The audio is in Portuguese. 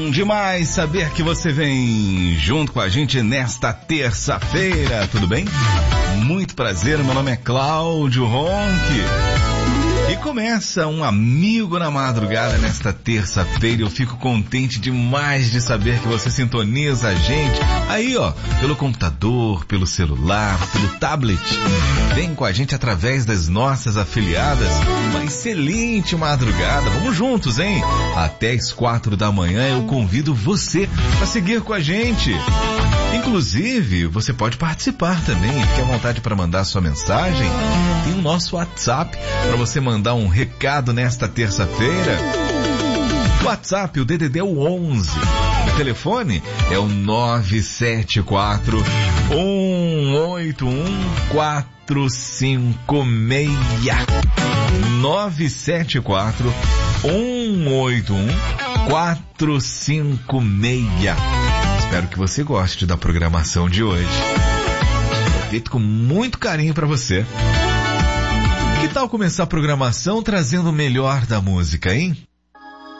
Demais saber que você vem junto com a gente nesta terça-feira, tudo bem? Muito prazer, meu nome é Cláudio Ronque. E começa um Amigo na Madrugada nesta terça-feira. Eu fico contente demais de saber que você sintoniza a gente aí, ó, pelo computador, pelo celular, pelo tablet. Vem com a gente através das nossas afiliadas. Uma excelente madrugada. Vamos juntos, hein? Até as 4 da manhã eu convido você para seguir com a gente. Inclusive, você pode participar também. Fique à vontade para mandar sua mensagem. Tem o nosso WhatsApp para você mandar um recado nesta terça-feira. O WhatsApp, o DDD é o 11. O telefone é o 974 181 456. 974 181 456. Espero que você goste da programação de hoje. É feito com muito carinho para você. Que tal começar a programação trazendo o melhor da música, hein?